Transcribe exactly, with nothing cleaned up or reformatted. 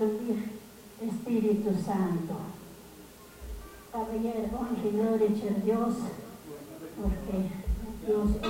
bendir, Espíritu Santo. Caballero, gloria a Dios, porque Dios